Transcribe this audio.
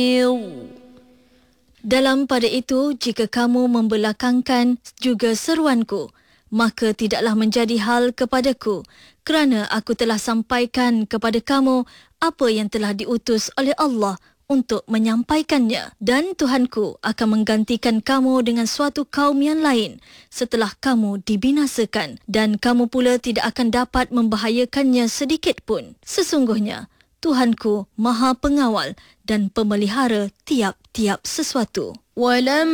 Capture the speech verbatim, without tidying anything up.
Dalam pada itu, jika kamu membelakangkan juga seruanku, maka tidaklah menjadi hal kepadaku, kerana aku telah sampaikan kepada kamu apa yang telah diutus oleh Allah untuk menyampaikannya, dan Tuhanku akan menggantikan kamu dengan suatu kaum yang lain setelah kamu dibinasakan, dan kamu pula tidak akan dapat membahayakannya sedikit pun. Sesungguhnya Tuhanku Maha Pengawal dan Pemelihara tiap-tiap sesuatu. Walam